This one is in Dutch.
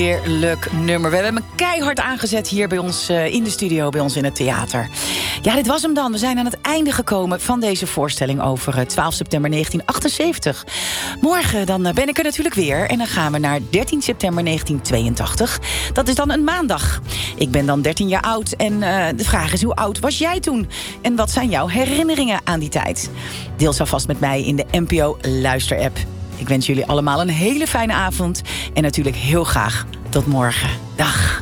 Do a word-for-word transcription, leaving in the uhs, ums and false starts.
Heerlijk nummer. We hebben hem keihard aangezet hier bij ons uh, in de studio, bij ons in het theater. Ja, dit was hem dan. We zijn aan het einde gekomen van deze voorstelling over uh, twaalf september negentien achtenzeventig. Morgen dan uh, ben ik er natuurlijk weer. En dan gaan we naar dertien september negentien tweeëntachtig. Dat is dan een maandag. Ik ben dan dertien jaar oud. En uh, de vraag is, hoe oud was jij toen? En wat zijn jouw herinneringen aan die tijd? Deel ze alvast met mij in de N P O Luister-app. Ik wens jullie allemaal een hele fijne avond. En natuurlijk heel graag tot morgen. Dag.